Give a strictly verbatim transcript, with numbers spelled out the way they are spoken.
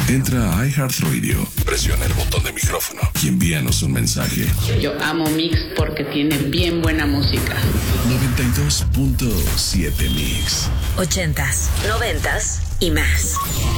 Entra a iHeartRadio, presiona el botón de micrófono y envíanos un mensaje. Yo amo Mix porque tiene bien buena música. noventa y dos punto siete Mix. Ochentas, noventas y más.